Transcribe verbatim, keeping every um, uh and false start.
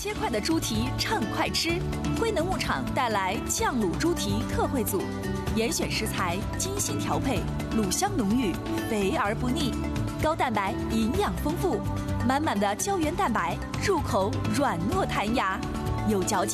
切块的猪蹄畅快吃。辉能牧场带来酱卤猪蹄特惠组，严选食材，精心调配，卤香浓郁，肥而不腻，高蛋白，营养丰富，满满的胶原蛋白，入口软糯弹牙，有嚼劲。